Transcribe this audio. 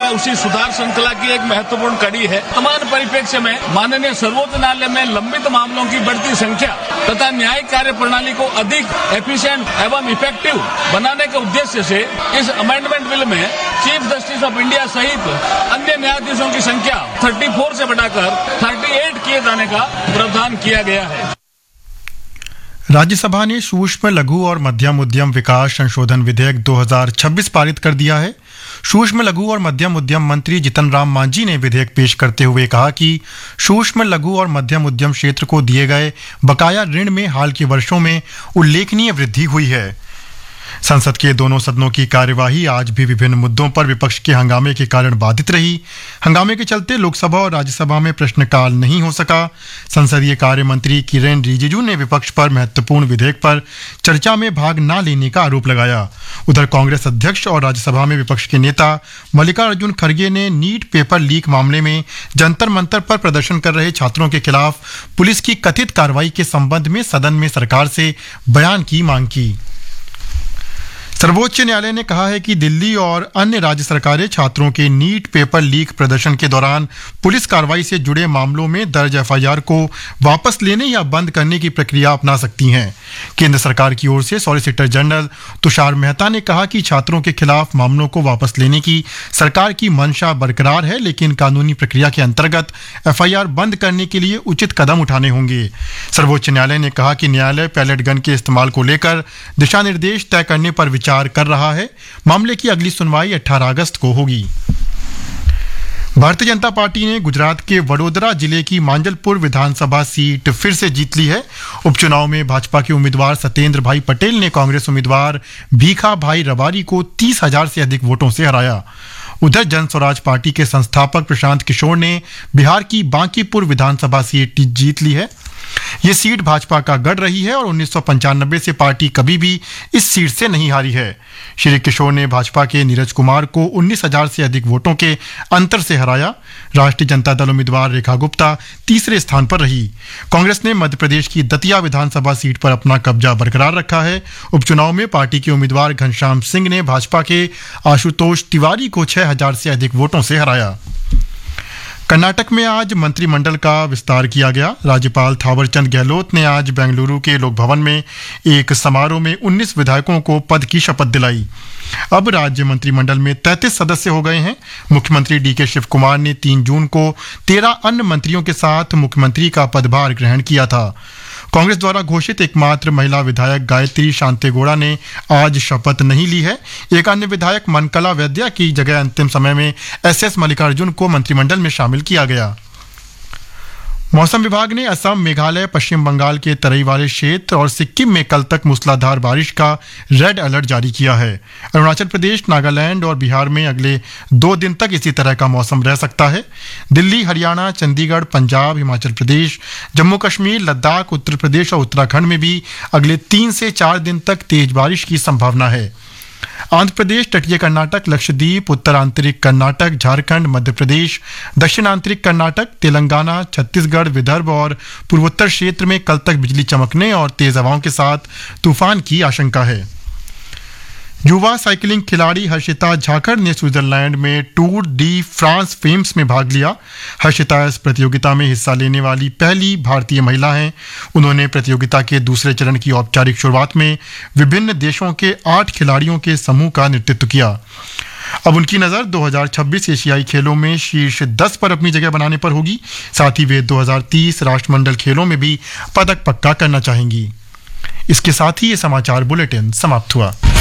उसी सुधार श्रृंखला की एक महत्वपूर्ण कड़ी है। वर्तमान परिप्रेक्ष्य में माननीय सर्वोच्च न्यायालय में लंबित मामलों की बढ़ती संख्या तथा न्यायिक कार्य प्रणाली को अधिक एफिशिएंट एवं इफेक्टिव बनाने के उद्देश्य से इस अमेंडमेंट बिल में चीफ जस्टिस ऑफ इंडिया सहित अन्य न्यायाधीशों की संख्या 34 से बढ़ाकर 38 किए जाने का प्रावधान किया गया है। राज्यसभा ने सूक्ष्म लघु और मध्यम उद्यम विकास संशोधन विधेयक 2026 पारित कर दिया है। सूक्ष्म लघु और मध्यम उद्यम मंत्री जितन राम मांझी ने विधेयक पेश करते हुए कहा कि सूक्ष्म लघु और मध्यम उद्यम क्षेत्र को दिए गए बकाया ऋण में हाल के वर्षों में उल्लेखनीय वृद्धि हुई है। संसद के दोनों सदनों की कार्यवाही आज भी विभिन्न मुद्दों पर विपक्ष के हंगामे के कारण बाधित रही। हंगामे के चलते लोकसभा और राज्यसभा में प्रश्नकाल नहीं हो सका। संसदीय कार्य मंत्री किरेन रिजिजू ने विपक्ष पर महत्वपूर्ण विधेयक पर चर्चा में भाग न लेने का आरोप लगाया। उधर कांग्रेस अध्यक्ष और राज्यसभा में विपक्ष के नेता मल्लिकार्जुन खड़गे ने नीट पेपर लीक मामले में जंतर मंतर पर प्रदर्शन कर रहे छात्रों के खिलाफ पुलिस की कथित कार्रवाई के संबंध में सदन में सरकार से बयान की मांग की। सर्वोच्च न्यायालय ने कहा है कि दिल्ली और अन्य राज्य सरकारें छात्रों के नीट पेपर लीक प्रदर्शन के दौरान पुलिस कार्रवाई से जुड़े मामलों में दर्ज एफआईआर को वापस लेने या बंद करने की प्रक्रिया अपना सकती हैं। केंद्र सरकार की ओर से सॉलिसिटर जनरल तुषार मेहता ने कहा कि छात्रों के खिलाफ मामलों को वापस लेने की सरकार की मंशा बरकरार है, लेकिन कानूनी प्रक्रिया के अंतर्गत एफआईआर बंद करने के लिए उचित कदम उठाने होंगे। सर्वोच्च न्यायालय ने कहा कि न्यायालय पैलेट गन के इस्तेमाल को लेकर दिशा निर्देश तय करने पर विचार कर रहा है। मामले की अगली सुनवाई 18 अगस्त को होगी। भारतीय जनता पार्टी ने गुजरात के वडोदरा जिले की मांजलपुर विधानसभा सीट फिर से जीत ली है। उपचुनाव में भाजपा के उम्मीदवार सत्येंद्र भाई पटेल ने कांग्रेस उम्मीदवार भीखा भाई रबारी को 30,000 से अधिक वोटों से हराया। उधर जन स्वराज पार्टी के संस्थापक प्रशांत किशोर ने बिहार की बांकीपुर विधानसभा सीट जीत ली है। ये सीट भाजपा का गढ़ रही है और 1995 से पार्टी कभी भी इस सीट से नहीं हारी है। श्री किशोर ने भाजपा के नीरज कुमार को 19,000 से अधिक वोटों के अंतर से हराया। राष्ट्रीय जनता दल उम्मीदवार रेखा गुप्ता तीसरे स्थान पर रही। कांग्रेस ने मध्य प्रदेश की दतिया विधानसभा सीट पर अपना कब्जा बरकरार रखा है। उपचुनाव में पार्टी के उम्मीदवार घनश्याम सिंह ने भाजपा के आशुतोष तिवारी को 6,000 से अधिक वोटों से हराया। कर्नाटक में आज मंत्रिमंडल का विस्तार किया गया। राज्यपाल थावरचंद गहलोत ने आज बेंगलुरु के लोक भवन में एक समारोह में 19 विधायकों को पद की शपथ दिलाई। अब राज्य मंत्रिमंडल में 33 सदस्य हो गए हैं। मुख्यमंत्री डीके शिव कुमार ने 3 जून को 13 अन्य मंत्रियों के साथ मुख्यमंत्री का पदभार ग्रहण किया था। कांग्रेस द्वारा घोषित एकमात्र महिला विधायक गायत्री शांतेगौड़ा ने आज शपथ नहीं ली है। एक अन्य विधायक मनकला वैद्या की जगह अंतिम समय में एसएस मल्लिकार्जुन को मंत्रिमंडल में शामिल किया गया। मौसम विभाग ने असम, मेघालय, पश्चिम बंगाल के तराई वाले क्षेत्र और सिक्किम में कल तक मूसलाधार बारिश का रेड अलर्ट जारी किया है। अरुणाचल प्रदेश, नागालैंड और बिहार में अगले 2 दिन तक इसी तरह का मौसम रह सकता है। दिल्ली, हरियाणा, चंडीगढ़, पंजाब, हिमाचल प्रदेश, जम्मू कश्मीर, लद्दाख, उत्तर प्रदेश और उत्तराखंड में भी अगले 3 से 4 दिन तक तेज बारिश की संभावना है। आंध्र प्रदेश, तटीय कर्नाटक, लक्षद्वीप, उत्तर आंतरिक कर्नाटक, झारखंड, मध्य प्रदेश, दक्षिण आंतरिक कर्नाटक, तेलंगाना, छत्तीसगढ़, विदर्भ और पूर्वोत्तर क्षेत्र में कल तक बिजली चमकने और तेज हवाओं के साथ तूफान की आशंका है। युवा साइकिलिंग खिलाड़ी हर्षिता झाखड़ ने स्विट्जरलैंड में टूर डी फ्रांस फेम्स में भाग लिया। हर्षिता इस प्रतियोगिता में हिस्सा लेने वाली पहली भारतीय महिला हैं। उन्होंने प्रतियोगिता के दूसरे चरण की औपचारिक शुरुआत में विभिन्न देशों के 8 खिलाड़ियों के समूह का नेतृत्व किया। अब उनकी नज़र 2026 एशियाई खेलों में शीर्ष 10 पर अपनी जगह बनाने पर होगी। साथ ही वे 2030 राष्ट्रमंडल खेलों में भी पदक पक्का करना चाहेंगी। इसके साथ ही ये समाचार बुलेटिन समाप्त हुआ।